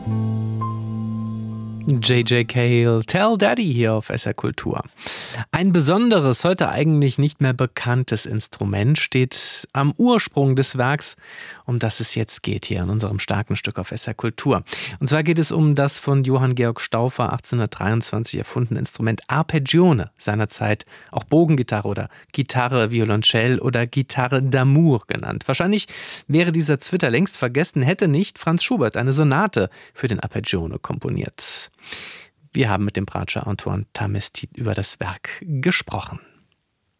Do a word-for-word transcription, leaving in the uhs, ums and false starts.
J J. Cale, Tell Daddy hier auf S R Kultur. Ein besonderes, heute eigentlich nicht mehr bekanntes Instrument steht am Ursprung des Werks, um das es jetzt geht hier in unserem starken Stück auf S R Kultur. Und zwar geht es um das von Johann Georg Stauffer achtzehnhundertdreiundzwanzig erfundene Instrument Arpeggione, seinerzeit auch Bogengitarre oder Gitarre, Violoncell oder Gitarre d'amour genannt. Wahrscheinlich wäre dieser Zwitter längst vergessen, hätte nicht Franz Schubert eine Sonate für den Arpeggione komponiert. Wir haben mit dem Bratscher Antoine Tamestit über das Werk gesprochen.